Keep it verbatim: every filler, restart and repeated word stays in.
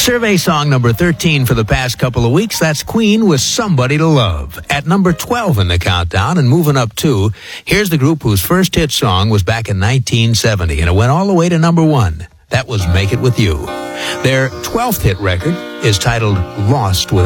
Survey song number thirteen for the past couple of weeks. That's Queen with Somebody to Love. At number twelve in the countdown and moving up two, here's the group whose first hit song was back in nineteen seventy, and it went all the way to number one. That was Make It With You. Their twelfth hit record is titled Lost Without